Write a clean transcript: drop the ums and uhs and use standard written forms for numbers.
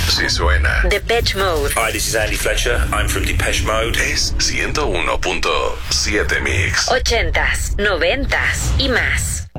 Si suena. Depeche Mode. Hi, this is Andy Fletcher. I'm from Depeche Mode. Es 101.7 Mix. 80s, 90s y más.